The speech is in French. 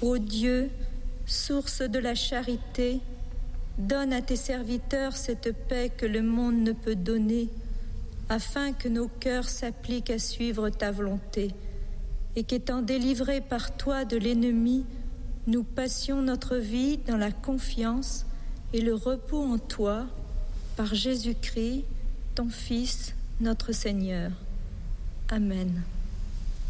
Ô Dieu, source de la charité, donne à tes serviteurs cette paix que le monde ne peut donner, afin que nos cœurs s'appliquent à suivre ta volonté, et qu'étant délivrés par toi de l'ennemi, nous passions notre vie dans la confiance et le repos en toi, par Jésus-Christ, ton Fils, notre Seigneur. Amen.